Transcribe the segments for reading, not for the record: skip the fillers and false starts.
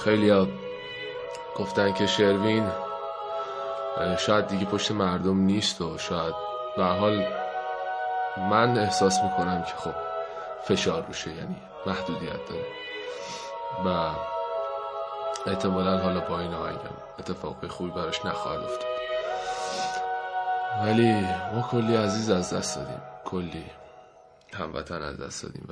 خیلی ها گفتن که شروین شاید دیگه پشت مردم نیست و شاید به حال من احساس میکنم که خب فشار روشه، یعنی محدودیت داره و احتمالاً حالا با این آهنگم اتفاق خوبی براش نخواهد افتاد. ولی ما کلی عزیز از دست دادیم، کلی هموطن از دست دادیم.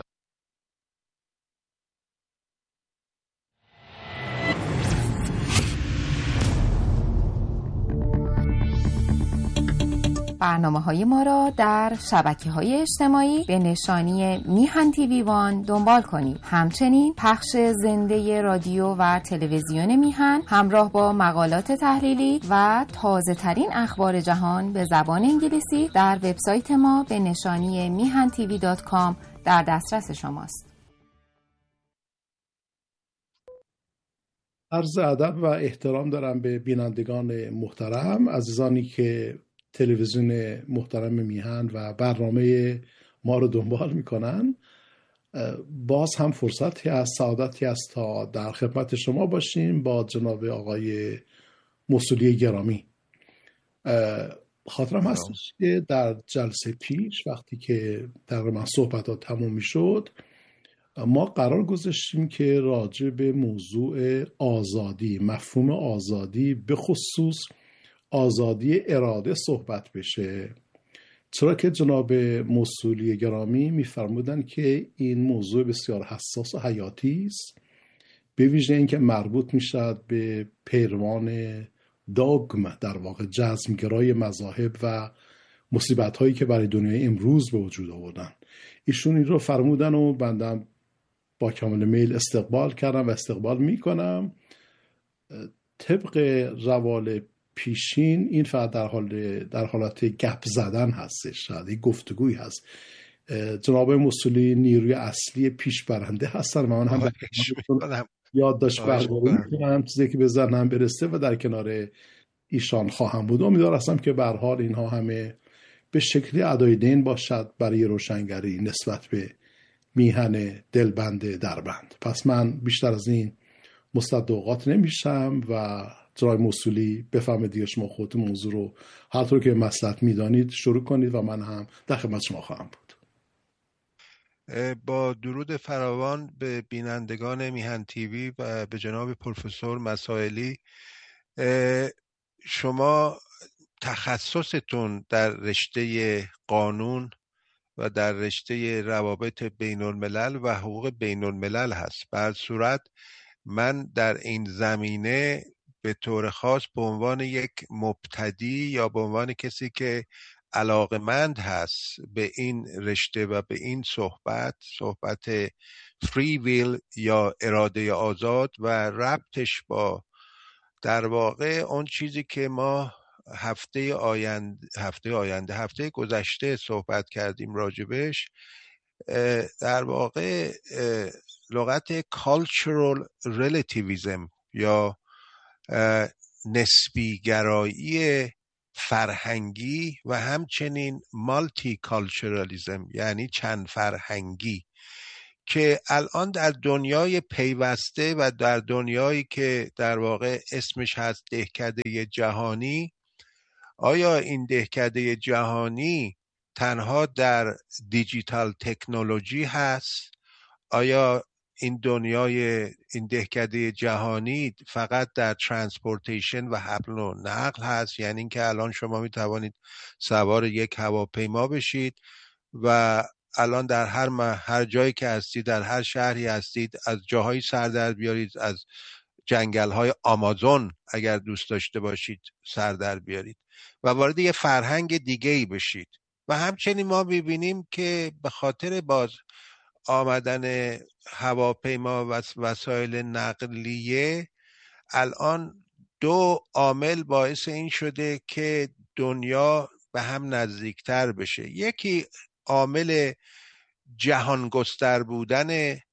برنامه‌های ما را در شبکه‌های اجتماعی به نشانی میهن تیوی وان دنبال کنید. همچنین پخش زنده رادیو و تلویزیون میهن همراه با مقالات تحلیلی و تازه‌ترین اخبار جهان به زبان انگلیسی در وبسایت ما به نشانی mihantv.com در دسترس شماست. عرض ادب و احترام دارم به بینندگان محترم، عزیزانی که تلویزیون محترم میهن و برنامه ما رو دنبال میکنن. باز هم فرصتی از سعادتی است تا در خدمت شما باشیم با جناب آقای موصولی گرامی. خاطرم هستش که در جلسه پیش وقتی که تقریبا صحبتات تموم میشد ما قرار گذاشتیم که راجع به موضوع آزادی، مفهوم آزادی، به خصوص آزادی اراده صحبت بشه، چرا که جناب موصولی گرامی میفرمودن که این موضوع بسیار حساس و حیاتی است، به ویژه اینکه مربوط میشد به پیروان داگم، در واقع جزمگرای مذاهب و مصیبت هایی که برای دنیای امروز به وجود آوردن. ایشون این رو فرمودن و بندم با کامل میل استقبال کردم و استقبال میکنم. طبق روال پیشین این فقط در حالت گپ زدن هستش، شاید یک گفتگوی هست. جناب موصولی نیروی اصلی پیش برنده هستن و من هم یادداشت برداری میکنم، چیزی که به ذهنم برسه و در کنار ایشان خواهم بود. امیدوار هستم که به هر حال اینها همه به شکلی ادای دین باشد برای روشنگری نسبت به میهن دلبند دربند. پس من بیشتر از این مستعد اوقات نمیشم و جناب موصولی بفهمید دیگه شما خودتون موضوع رو هر طور که مصلحت میدانید شروع کنید و من هم در خدمت شما خواهم بود. با درود فراوان به بینندگان میهن تیوی و به جناب پروفسور مسائلی، شما تخصصتون در رشته قانون و در رشته روابط بین الملل و حقوق بین الملل هست. به هر صورت من در این زمینه به طور خاص به عنوان یک مبتدی یا به عنوان کسی که علاقمند هست به این رشته و به این صحبت فری ویل یا اراده آزاد و ربطش با در واقع اون چیزی که ما هفته گذشته صحبت کردیم راجبش، در واقع لغت cultural relativism یا نسبی گرایی فرهنگی و همچنین multiculturalism یعنی چند فرهنگی، که الان در دنیای پیوسته و در دنیایی که در واقع اسمش هست دهکده جهانی، آیا این دهکده جهانی تنها در دیجیتال تکنولوژی هست؟ آیا این دهکده جهانی فقط در ترانسپورتیشن و حمل و نقل هست؟ یعنی اینکه الان شما می توانید سوار یک هواپیما بشید و الان در هر جایی که هستید، در هر شهری هستید، از جاهایی سر در بیارید، از جنگل‌های آمازون اگر دوست داشته باشید سر در بیارید و وارد یه فرهنگ دیگه‌ای بشید. و همچنین ما می‌بینیم که به خاطر باز آمدن هواپیما و وسایل نقلیه الان دو عامل باعث این شده که دنیا به هم نزدیکتر بشه. یکی عامل جهان گستر بودن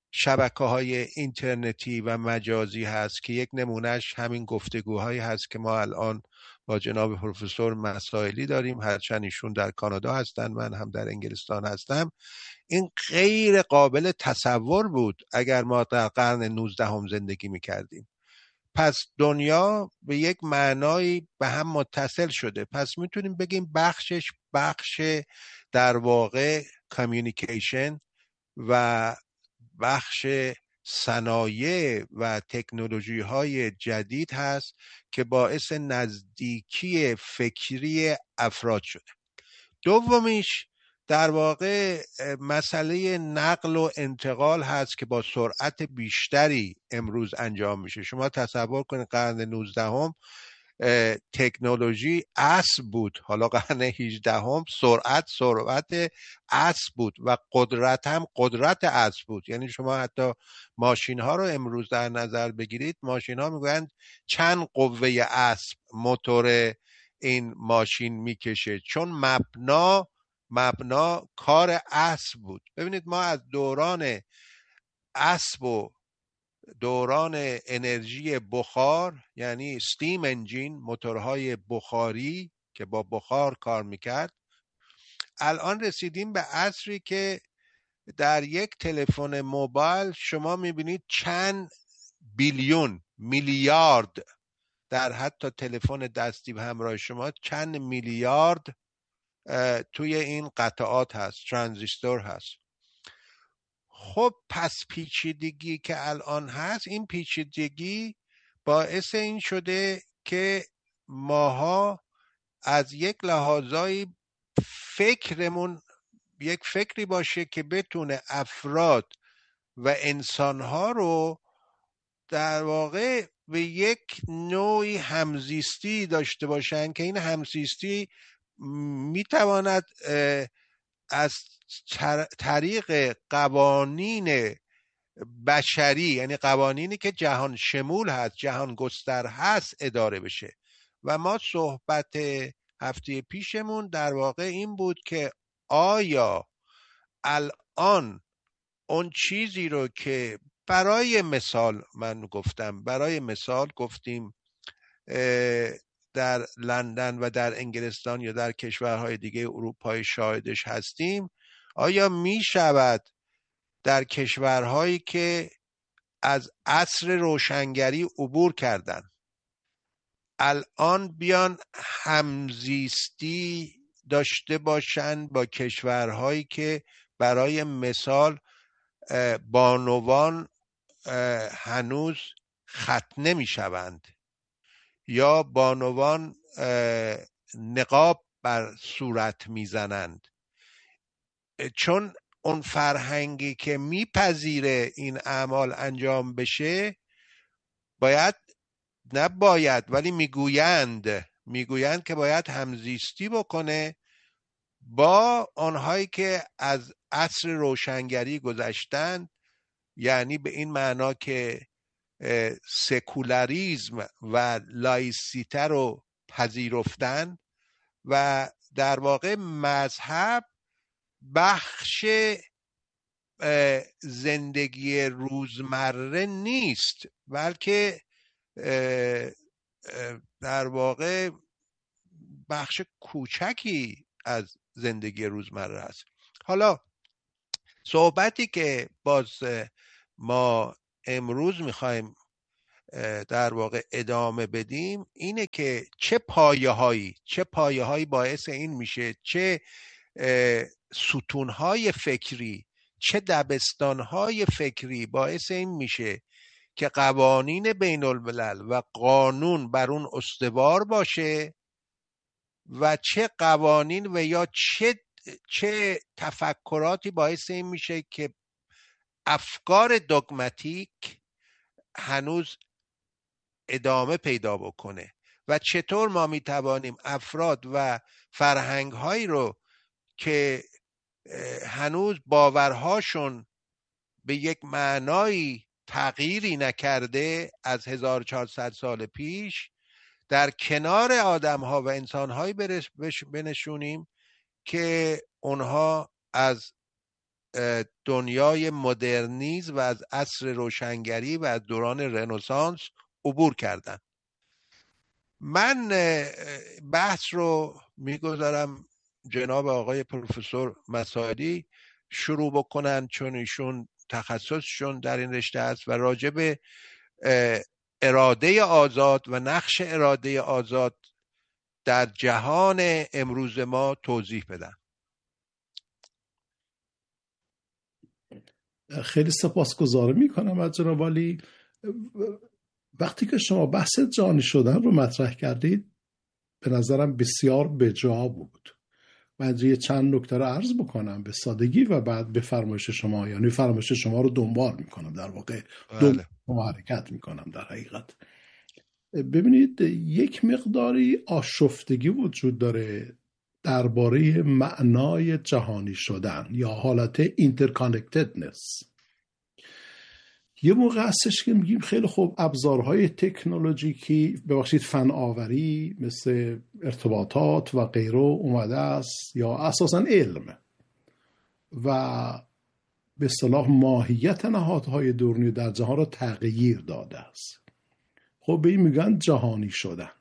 شبکه‌های اینترنتی و مجازی هست که یک نمونهش همین گفتگوهایی هست که ما الان با جناب پروفسور مسائلی داریم، هرچند ایشون در کانادا هستن، من هم در انگلستان هستم. این غیر قابل تصور بود اگر ما در قرن 19 زندگی میکردیم. پس دنیا به یک معنایی به هم متصل شده. پس میتونیم بگیم بخش در واقع کامیونیکیشن و بخش صنایع و تکنولوژی های جدید هست که باعث نزدیکی فکری افراد شده. دومیش در واقع مسئله نقل و انتقال هست که با سرعت بیشتری امروز انجام میشه. شما تصور کنید قرن 19 تکنولوژی اسب بود، حالا قرن 18 سرعت اسب بود و قدرت هم قدرت اسب بود. یعنی شما حتی ماشین ها رو امروز در نظر بگیرید، ماشین ها میگویند چند قوه اسب موتور این ماشین میکشه، چون مبنا کار اسب بود. ببینید ما از دوران اسب و دوران انرژی بخار، یعنی استیم انجین، موتورهای بخاری که با بخار کار میکرد، الان رسیدیم به عصری که در یک تلفن موبایل شما میبینید چند بیلیون میلیارد، در حتی تلفن دستی به همراه شما چند میلیارد توی این قطعات هست، ترانزیستور هست. خب پس پیچیدگی که الان هست، این پیچیدگی باعث این شده که ماها از یک لحاظایی فکرمون یک فکری باشه که بتونه افراد و انسانها رو در واقع به یک نوعی همزیستی داشته باشن که این همزیستی میتواند از طریق قوانین بشری، یعنی قوانینی که جهان شمول هست، جهان گستر هست، اداره بشه. و ما صحبت هفته پیشمون در واقع این بود که آیا الان اون چیزی رو که برای مثال گفتیم در لندن و در انگلستان یا در کشورهای دیگه اروپای شاهدش هستیم، آیا می شود در کشورهایی که از عصر روشنگری عبور کردن الان بیان همزیستی داشته باشن با کشورهایی که برای مثال بانوان هنوز ختنه می شوند یا بانوان نقاب بر صورت می زنند؟ چون اون فرهنگی که میپذیره این اعمال انجام بشه ولی میگویند که باید همزیستی بکنه با آنهایی که از عصر روشنگری گذشتند، یعنی به این معنا که سکولاریسم و لایسیته رو پذیرفتن و در واقع مذهب بخش زندگی روزمره نیست، بلکه در واقع بخش کوچکی از زندگی روزمره است. حالا صحبتی که باز ما امروز میخوایم در واقع ادامه بدیم اینه که چه پایه‌هایی باعث این میشه، چه ستونهای فکری، چه دبستانهای فکری باعث این میشه که قوانین بین الملل و قانون بر اون استوار باشه و چه قوانین و یا چه تفکراتی باعث این میشه که افکار دوگماتیک هنوز ادامه پیدا بکنه و چطور ما میتوانیم افراد و فرهنگ‌هایی رو که هنوز باورهاشون به یک معنای تغییری نکرده از 1400 سال پیش در کنار آدم‌ها و انسان‌هایی بنشونیم که اونها از دنیای مدرنیسم و از عصر روشنگری و از دوران رنسانس عبور کردن. من بحث رو میگذارم جناب آقای پروفسور مساعدی شروع بکنن، چون ایشون تخصصشون در این رشته است و راجع به اراده آزاد و نقش اراده آزاد در جهان امروز ما توضیح بدن. خیلی سپاسگزارم میکنم از جناب عالی. وقتی که شما بحث جهانی شدن رو مطرح کردید به نظرم بسیار بجا بود. من یه چند نکته رو عرض بکنم به سادگی و بعد به فرمایش شما، یعنی فرمایش شما رو دنبال میکنم، در واقع دنبال حرکت میکنم. در حقیقت ببینید یک مقداری آشفتگی وجود داره درباره معنای جهانی شدن یا حالت اینترکانکتدنس. یه موقع هستش که میگیم خیلی خوب ابزارهای تکنولوژیکی، ببخشید فناوری مثل ارتباطات و غیره اومده است یا اساساً علم و به اصطلاح ماهیت نهادهای درونی در جهان را تغییر داده است. خب به این میگن جهانی شدن.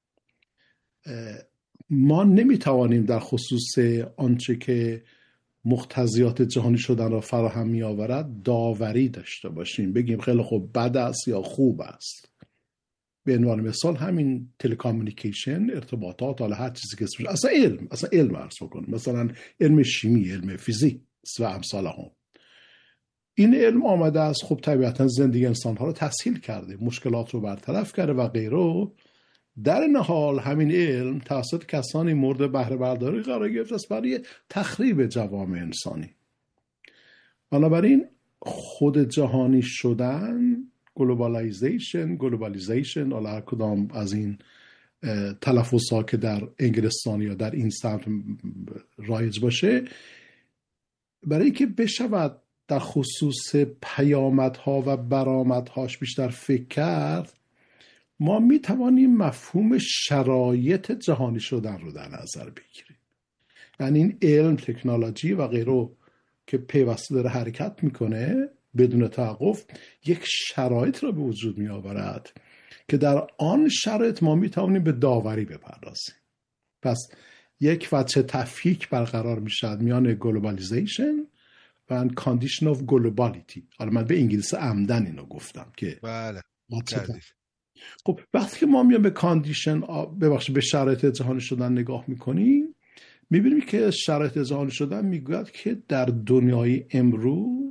ما نمیتوانیم در خصوص آنچه که مقتضیات جهانی شدن را فراهم می آورد داوری داشته باشیم، بگیم خیلی خوب بد است یا خوب است. به عنوان مثال همین تلکامونیکیشن، ارتباطات، حالا هر چیزی که اسمش اصلا علم عرض بکنیم، مثلا علم شیمی، علم فیزیک و امثال هم. این علم آمده است خب طبیعتا زندگی انسانها رو تسهیل کرده، مشکلات رو برطرف کرده و غیره. در این حال همین علم توسط کسانی مورد بهره برداری قرار گرفته است برای تخریب جوامع انسانی. بنابراین خود جهانی شدن، گلوبالیزیشن، حالا هر کدام از این تلفظها که در انگلستانی یا در این سمت رایج باشه، برای اینکه بشود در خصوص پیامدها و برآمدهاش بیشتر فکر کرد، ما می توانیم مفهوم شرایط جهانی شدن رو در نظر بگیریم. یعنی این علم، تکنولوژی و غیره که پیوسته داره حرکت میکنه بدون توقف، یک شرایط رو به وجود می آورد که در آن شرایط ما می توانیم به داوری بپردازیم. پس یک وجه تفکیک برقرار می شود میان گلوبالیزیشن و کاندیشن آف گلوبالیتی. حالا من به انگلیسی عمدن اینو گفتم که بله. خب وقتی که ما میایم به کاندیشن، به شرایط جهانی شدن نگاه میکنیم، میبینیم که شرایط جهانی شدن میگوید که در دنیای امروز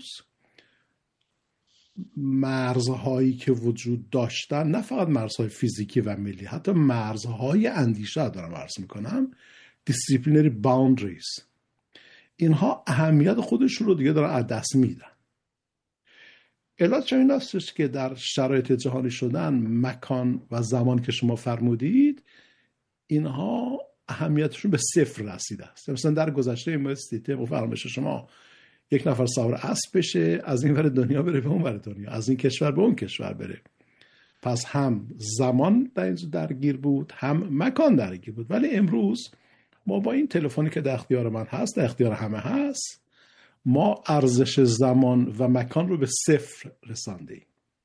مرزهایی که وجود داشتن، نه فقط مرزهای فیزیکی و ملی، حتی مرزهای اندیشه دارم عرض میکنم، disciplinary boundaries، اینها اهمیت خودشون رو دیگه دارن از دست میدن. علت این هستش که در شرایط جهانی شدن مکان و زمان که شما فرمودید اینها اهمیتشون به صفر رسیده است. مثلا در گذشته ما سیستم فرمایش شما یک نفر سوار اسب بشه، از این ور دنیا بره به اون ور دنیا، از این کشور به اون کشور بره. پس هم زمان در اینجا درگیر بود، هم مکان درگیر بود. ولی امروز ما با این تلفنی که در اختیار من هست، در اختیار همه هست، ما ارزش زمان و مکان رو به صفر رساندیم.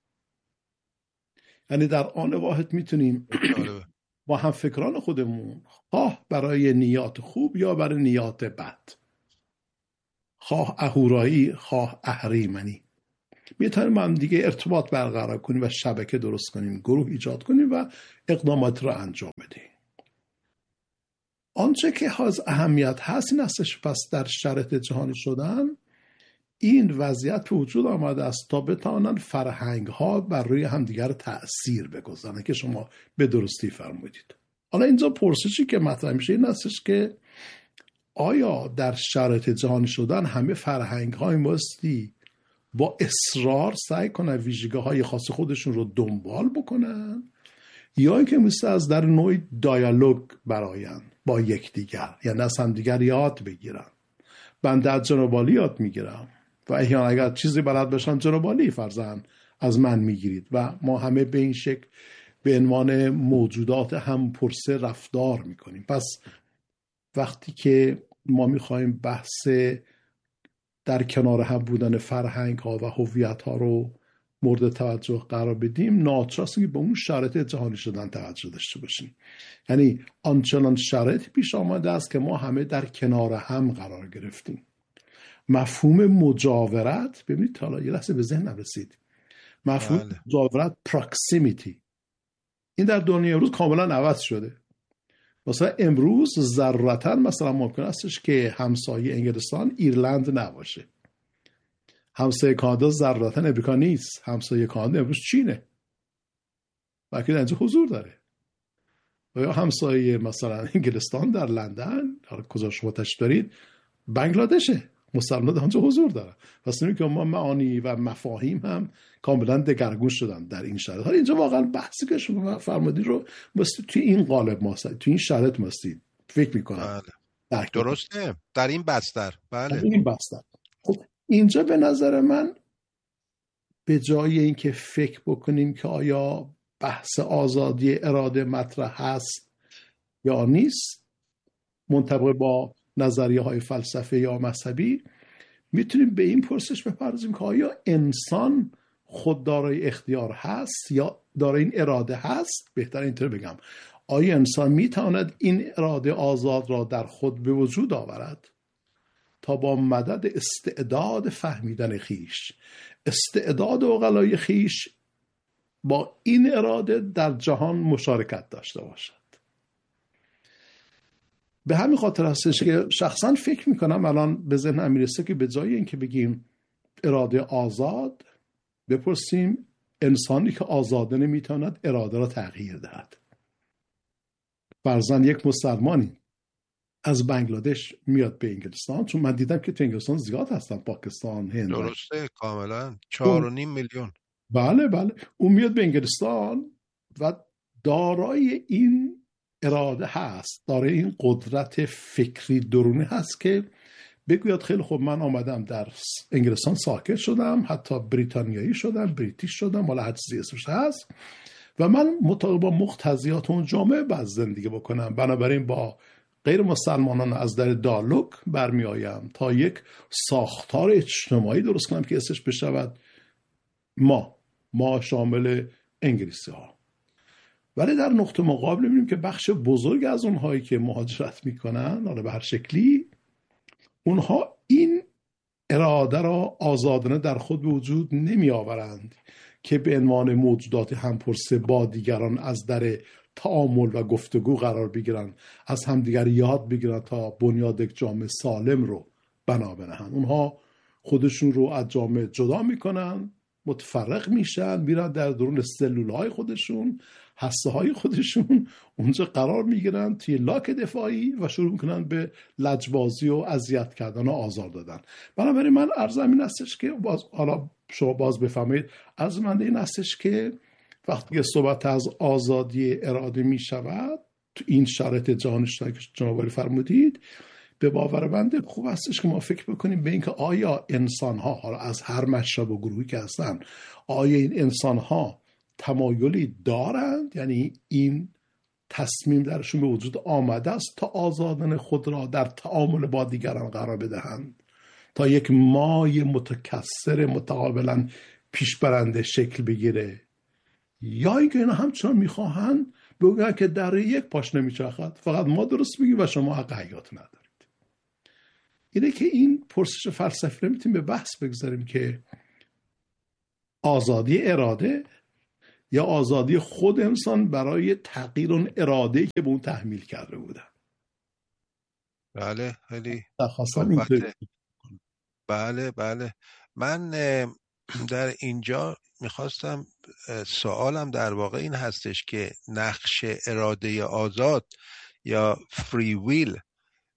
یعنی در آن واحد میتونیم با هم فکران خودمون، خواه برای نیات خوب یا برای نیات بد، خواه اهورایی خواه اهریمنی، میتونیم هم دیگه ارتباط برقرار کنیم و شبکه درست کنیم، گروه ایجاد کنیم و اقدامات رو انجام بدیم. آنچه که از اهمیت هست این هستش پس در شرایط جهانی شدن این وضعیت به وجود آمده است تا بتوانند فرهنگ ها بر روی همدیگر تأثیر بگذارند که شما به درستی فرمودید. حالا اینجا پرسشی که مطرح میشه این هستش که آیا در شرایط جهانی شدن همه فرهنگ های بایستی با اصرار سعی کنن ویژگی‌های خاص خودشون رو دنبال بکنن، یا اینکه مثل از در نوع دیالوگ برآیند با یکدیگر، یعنی از همدیگر یاد بگیرن. بنده از جناب عالی یاد میگیرم و احیانا اگر چیزی بلد باشم جناب عالی فرضاً از من میگیرید و ما همه به این شکل به عنوان موجودات هم پرسه رفتار میکنیم. پس وقتی که ما میخوایم بحث در کنار هم بودن فرهنگ ها و هویت ها رو مورد توجه قرار بدیم، ناچارست که به اون شرایط جهانی شدن توجه داشته باشیم. یعنی آنچنان شرایط پیش آمده است که ما همه در کنار هم قرار گرفتیم. مفهوم مجاورت، ببینید حالا یه لحظه به ذهنم رسید، مفهوم مجاورت، پراکسیمیتی، این در دنیای امروز کاملا عوض شده. مثلا امروز ضرورتاً مثلا ممکن استش که همسایه انگلستان ایرلند نباشه، همسایه کانادا ضرورتاً امریکا نیست، همسایه کانادا امروز چینه، بلکه اینجا حضور داره. و یا همسایه مثلا انگلستان در لندن، حالا کجا شما تشریف دارید، بنگلادشه، مسلمانان آنجا حضور دارن. پس اینه که ما معانی و مفاهیم هم کاملا دگرگون شدن در این شرایط. حالا اینجا واقعا بحثی که شما فرمودید رو بستید توی این قالب ما توی این شرایط ماستید فکر میکنم. بله. درسته، در این بستر. بله، این بستر. خب اینجا به نظر من به جای اینکه فکر بکنیم که آیا بحث آزادی اراده مطرح هست یا نیست منطبق با نظریه های فلسفه یا مذهبی، میتونیم به این پرسش بپردازیم که آیا انسان خود دارای اختیار هست یا دارای این اراده هست؟ بهتر اینطور بگم، آیا انسان میتواند این اراده آزاد را در خود به وجود آورد تا با مدد استعداد فهمیدن خیش، استعداد عقلای خیش، با این اراده در جهان مشارکت داشته باشد؟ به همین خاطر هستش که شخصا فکر میکنم الان به ذهنم میرسه که به جای اینکه بگیم اراده آزاد، بپرسیم انسانی که آزادانه میتواند اراده را تغییر دهد. فرضاً یک مسلمانی از بنگلادش میاد به انگلستان، چون من دیدم که تو انگلستان زیاد هستن، پاکستان، هند. درسته، کاملا 4.5 میلیون. بله اون میاد به انگلستان و دارای این اراده هست، دارای این قدرت فکری درونی هست که بگوید خیلی خوب من آمدم در انگلستان ساکن شدم، حتی بریتانیایی شدم، بریتیش شدم، حالا هر چیزی اسمش هست، و من مطابق با مقتضیات اون جامعه باید زندگی بکنم. بنابراین با غیر مسلمانان از در دالوک برمی آیم تا یک ساختار اجتماعی درست کنم که اسمش بشود ما شامل انگلیسی ها. ولی در نقطه مقابل می‌بینیم که بخش بزرگ از اونهایی که مهاجرت میکنن، حالا به هر شکلی، اونها این اراده را آزادانه در خود به وجود نمی آورند که به عنوان موجودات همپرسه با دیگران از در تعامل و گفتگو قرار بگیرن، از همدیگر یاد بگیرن تا بنیاد یک جامعه سالم رو بنا بنهن. اونها خودشون رو از جامعه جدا میکنن، متفرق میشن، میرن در درون سلولهای خودشون، هسته های خودشون، اونجا قرار میگیرن توی لاک دفاعی و شروع میکنن به لجبازی و اذیت کردن و آزار دادن. بنابراین من عرضم این هستش که حالا شما باز بفهمید، عرضم این هستش که وقتی که صحبت از آزادی اراده میشود تو این شرایط جهانشناسی که جناب فرمودید، به باور بنده خوب هستش که ما فکر بکنیم به اینکه آیا انسان‌ها، حالا از هر مشرب و گروهی که هستن، آیا این انسان‌ها تمایلی دارند، یعنی این تصمیم درشون به وجود آمده است تا آزادانه خود را در تعامل با دیگران قرار بدهند، تا یک مای متکثر متقابلا پیشبرنده شکل بگیره، یا اینکه اینا همچنان میخواهند بگن که در یک پاش نمیچرخد، فقط ما درست میگیم و شما حق حیات ندارید. اینه که این پرسش فلسفی رو میتونیم به بحث بگذاریم که آزادی اراده یا آزادی خود انسان برای تغییر اون اراده‌ای که به اون تحمیل کرده بودن. بله، خیلی بله. من در اینجا میخواستم سوالم در واقع این هستش که نقش اراده آزاد یا فری ویل